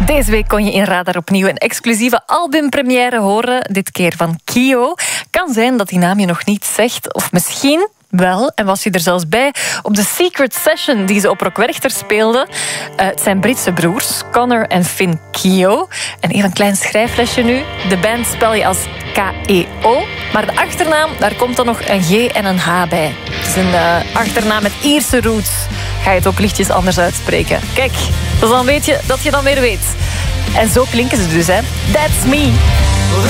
Deze week kon je in Radar opnieuw een exclusieve albumpremière horen. Dit keer van Kio. Kan zijn dat die naam je nog niet zegt. Of misschien wel, en was je er zelfs bij, op de Secret Session die ze op Rock Werchter speelden. Het zijn Britse broers, Connor en Finn Kio. En even een klein schrijflesje nu. De band spel je als K-E-O. Maar de achternaam, daar komt dan nog een G en een H bij. Het is een achternaam met Ierse roots. Ga je het ook lichtjes anders uitspreken. Kijk, dus dan weet je dat je dan weer weet. En zo klinken ze dus, hè. That's me.